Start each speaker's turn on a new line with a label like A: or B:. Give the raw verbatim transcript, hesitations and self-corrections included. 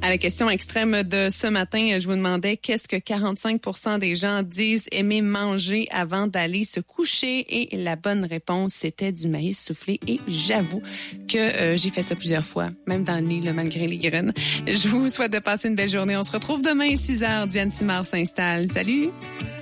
A: À la question extrême de ce matin, je vous demandais qu'est-ce que quarante-cinq pour cent des gens disent aimer manger avant d'aller se coucher. Et la bonne réponse, c'était du maïs soufflé. Et j'avoue que euh, j'ai fait ça plusieurs fois, même dans le lit, là, malgré les graines. Je vous souhaite de passer une belle journée. On se retrouve demain à six heures. Diane Simard s'installe. Salut!